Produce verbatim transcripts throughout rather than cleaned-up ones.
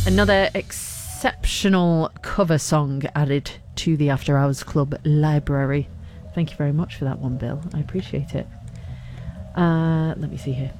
Another exceptional cover song added to the After Hours Club library. Thank you very much for that one, Bill. I appreciate it. Uh, let me see here.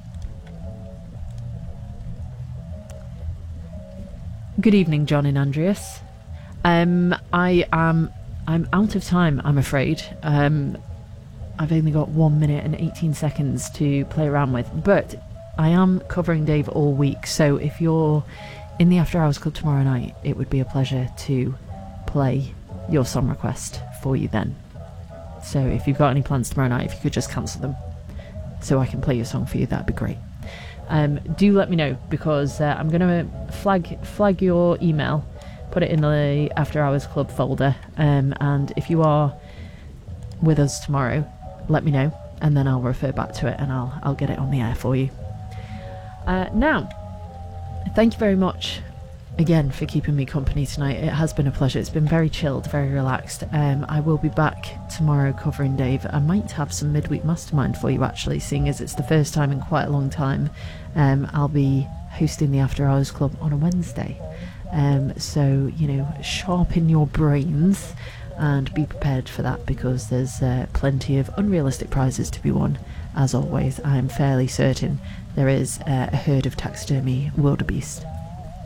Good evening, John and Andreas. Um, I am I'm out of time, I'm afraid. Um, I've only got one minute and eighteen seconds to play around with, but I am covering Dave all week, so if you're in the After Hours Club tomorrow night, it would be a pleasure to play your song request for you then. So if you've got any plans tomorrow night, if you could just cancel them so I can play your song for you, that'd be great. Um, do let me know, because uh, I'm going to flag flag your email, put it in the After Hours Club folder, um, and if you are with us tomorrow, let me know, and then I'll refer back to it and I'll, I'll get it on the air for you. Uh, now, thank you very much again for keeping me company tonight. It has been a pleasure. It's been very chilled, very relaxed. Um, I will be back tomorrow covering Dave. I might have some midweek mastermind for you, actually, seeing as it's the first time in quite a long time. Um, I'll be hosting the After Hours Club on a Wednesday. Um, so, you know, sharpen your brains and be prepared for that, because there's uh, plenty of unrealistic prizes to be won. As always, I'm fairly certain there is uh, a herd of taxidermy wildebeest